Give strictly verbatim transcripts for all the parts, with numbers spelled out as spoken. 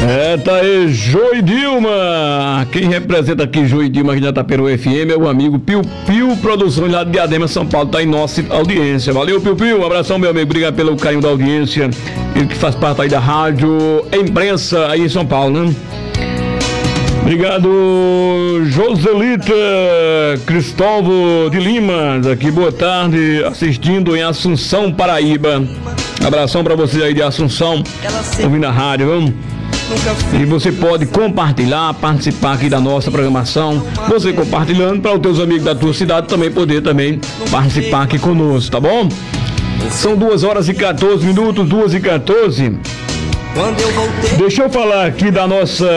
É, tá aí, Joe Dilma. Quem representa aqui Joe Dilma aqui na Taperu F M é o amigo Piu Piu Produções lá de Diadema, São Paulo, tá em nossa audiência. Valeu, Piu Piu, um abração, meu amigo, obrigado pelo carinho da audiência. Ele que faz parte aí da rádio Imprensa aí em São Paulo, né? Obrigado, Joselita Cristóvão de Lima, aqui, boa tarde, assistindo em Assunção, Paraíba. Abração pra vocês aí de Assunção, ouvindo a rádio, vamos? E você pode compartilhar, participar aqui da nossa programação. Você compartilhando para os teus amigos da tua cidade também poder também participar aqui conosco, tá bom? São duas horas e quatorze minutos, duas e quatorze. Deixa eu falar aqui da nossa...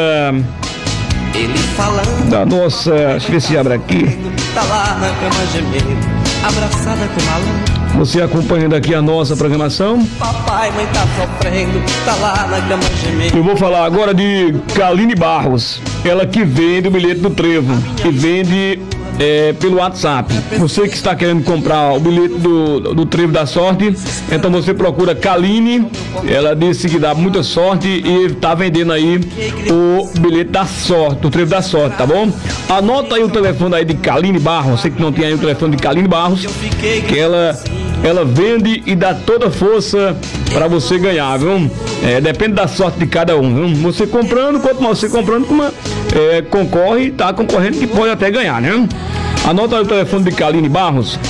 Da nossa... Deixa eu ver se abre aqui. Tá lá na cama gemendo, abraçada com malandro. Você acompanhando aqui a nossa programação. Papai, mãe tá sofrendo, tá lá na cama gemendo. Eu vou falar agora de Kaline Barros. Ela que vende o bilhete do Trevo. Que vende é, pelo WhatsApp. Você que está querendo comprar o bilhete do, do Trevo da Sorte, então você procura Kaline. Ela disse que dá muita sorte e está vendendo aí o bilhete da sorte, do Trevo da Sorte, tá bom? Anota aí o telefone aí de Kaline Barros. Você que não tem aí o telefone de Kaline Barros, que ela... Ela vende e dá toda força para você ganhar, viu? É, depende da sorte de cada um, viu? Você comprando, quanto mais você comprando, uma, é, concorre, tá concorrendo que pode até ganhar, né? Anota aí o telefone de Kaline Barros.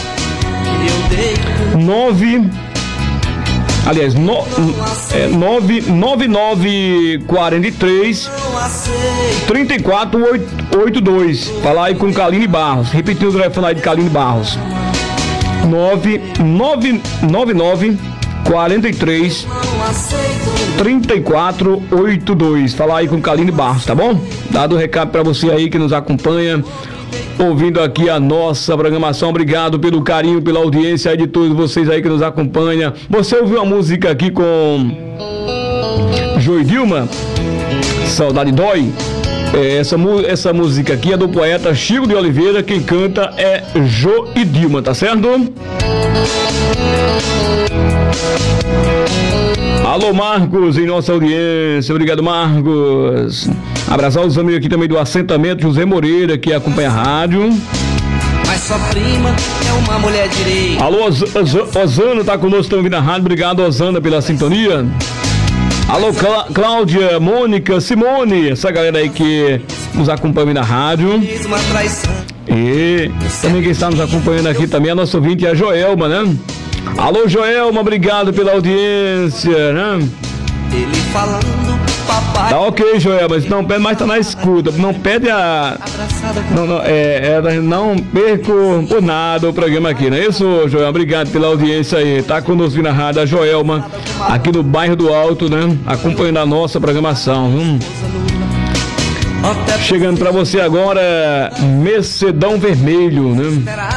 nove Aliás, no, é, nove nove nove quatro três três quatro oito dois. Fala aí com Kaline Barros. Repetindo o telefone aí de Kaline Barros. nove nove nove nove quatro três três quatro oito dois. Fala aí com Kaline Barros, tá bom? Dado o recado pra você aí que nos acompanha, ouvindo aqui a nossa programação. Obrigado pelo carinho, pela audiência aí de todos vocês aí que nos acompanham. Você ouviu a música aqui com Joe Dilma? Saudade Dói? Essa, essa música aqui é do poeta Chico de Oliveira. Quem canta é Joe Dilma, tá certo? Alô, Marcos, em nossa audiência. Obrigado, Marcos. Abraçar os amigos aqui também do assentamento José Moreira, que acompanha a rádio. Mas sua prima é uma mulher direita. Alô, Osana tá conosco também na rádio. Obrigado, Osana, pela sintonia. Alô, Clá- Cláudia, Mônica, Simone, essa galera aí que nos acompanha na rádio. E também quem está nos acompanhando aqui também, a nossa ouvinte é a Joelma, né? Alô, Joelma, obrigado pela audiência, né? Ele falando, papai. Tá ok, Joelma, mas não pede, mas tá na escuta. Não pede a. Não, não, é, é, não perco por nada o programa aqui, não é isso, Joelma? Obrigado pela audiência aí. Tá conosco na rádio a Joelma, aqui no bairro do Alto, né? Acompanhando a nossa programação. Hum. Chegando pra você agora, Mercedão Vermelho, né?